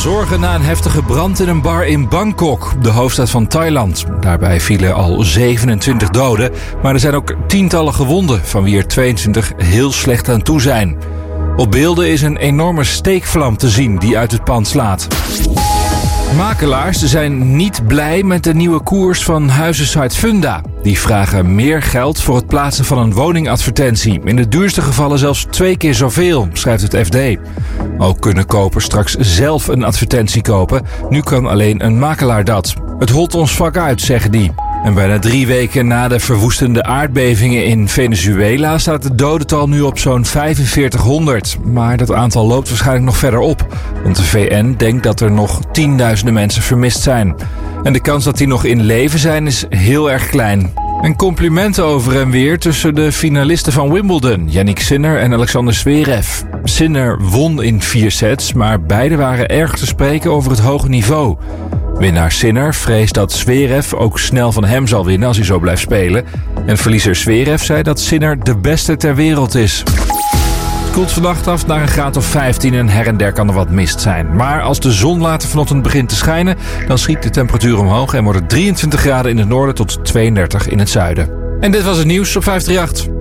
Zorgen na een heftige brand in een bar in Bangkok, de hoofdstad van Thailand. Daarbij vielen al 27 doden, maar er zijn ook tientallen gewonden, van wie er 22 heel slecht aan toe zijn. Op beelden is een enorme steekvlam te zien die uit het pand slaat. Makelaars zijn niet blij met de nieuwe koers van huizensite Funda. Die vragen meer geld voor het plaatsen van een woningadvertentie. In de duurste gevallen zelfs 2 keer zoveel, schrijft het FD. Ook kunnen kopers straks zelf een advertentie kopen. Nu kan alleen een makelaar dat. Het holt ons vak uit, zeggen die. En bijna 3 weken na de verwoestende aardbevingen in Venezuela staat het dodental nu op zo'n 4500. Maar dat aantal loopt waarschijnlijk nog verder op. Want de VN denkt dat er nog tienduizenden mensen vermist zijn. En de kans dat die nog in leven zijn is heel erg klein. En complimenten over en weer tussen de finalisten van Wimbledon, Jannik Sinner en Alexander Zverev. Sinner won in 4 sets, maar beide waren erg te spreken over het hoge niveau. Winnaar Sinner vreest dat Zverev ook snel van hem zal winnen als hij zo blijft spelen. En verliezer Zverev zei dat Sinner de beste ter wereld is. Het koelt vannacht af naar een graad of 15 en her en der kan er wat mist zijn. Maar als de zon later vanochtend begint te schijnen, dan schiet de temperatuur omhoog en wordt het 23 graden in het noorden tot 32 in het zuiden. En dit was het nieuws op 538.